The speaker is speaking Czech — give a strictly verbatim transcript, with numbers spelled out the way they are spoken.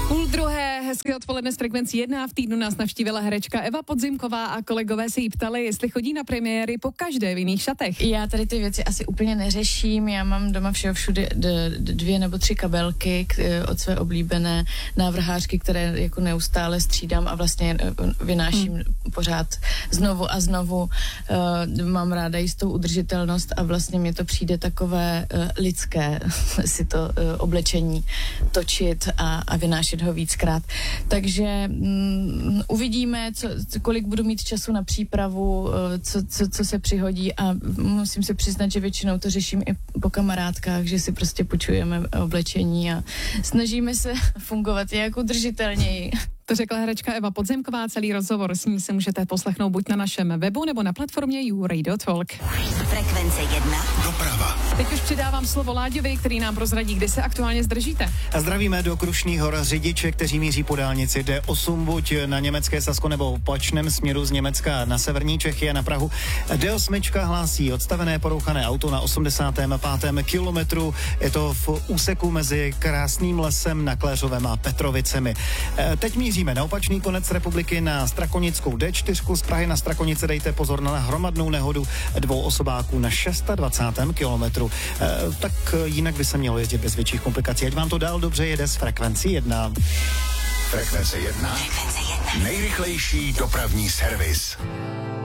Půl druhé, hezké odpoledne z Frekvencí jedna. V týdnu nás navštívila herečka Eva Podzimková a kolegové se jí ptali, jestli chodí na premiéry po každé v jiných šatech. Já tady ty věci asi úplně neřeším, já mám doma všeho všude d- d- dvě nebo tři kabelky k, od své oblíbené návrhářky, které jako neustále střídám a vlastně vynáším hmm. pořád znovu a znovu. Uh, mám ráda jistou udržitelnost a vlastně mně to přijde takové uh, lidské si to uh, oblečení točit a, a vynášet ho víckrát. Takže um, uvidíme, co, kolik budu mít času na přípravu, uh, co, co, co se přihodí a musím se přiznat, že většinou to řeším i po kamarádkách, že si prostě půjčujeme oblečení a snažíme se fungovat jak udržitelněji. To řekla herečka Eva Podzimková, celý rozhovor s ní se můžete poslechnout buď na našem webu nebo na platformě You Radio Talk. Frekvence jedna. Doprava. Teď už přidávám slovo Láďovi, který nám prozradí, kdy se aktuálně zdržíte. A zdravíme do Krušných hor řidiče, kteří míří po dálnici D osm, buď na německé Sasko nebo opačném směru z Německa na severní Čechy a na Prahu. D osm hlásí odstavené porouchané auto na osmdesátém pátém kilometru. Je to v úseku mezi Krásným lesem na Kléřovem a Petrovicemi. Teď míříme na opačný konec republiky na Strakonickou D čtyři. Z Prahy na Strakonice dejte pozor na hromadnou nehodu dvou osobáků na dvacátém šestém kilometru. E, tak jinak by se mělo jezdit bez větších komplikací. Ať vám to dál dobře jede s Frekvencí jedna. Frekvence jedna. Frekvence jedna. Nejrychlejší dopravní servis.